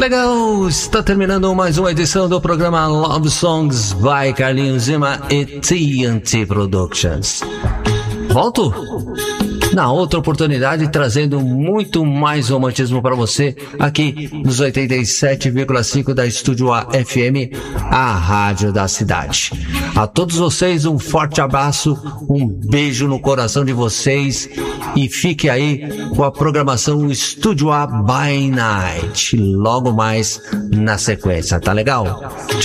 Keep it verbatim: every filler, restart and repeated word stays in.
legal, está terminando mais uma edição do programa Love Songs by Carlinhos Zima e T N T Productions. Volto na outra oportunidade, trazendo muito mais romantismo para você aqui nos oitenta e sete vírgula cinco da Estúdio A F M, a rádio da cidade. A todos vocês um forte abraço, um beijo no coração de vocês e fique aí com a programação Estúdio A by Night logo mais na sequência, tá legal? Tchau.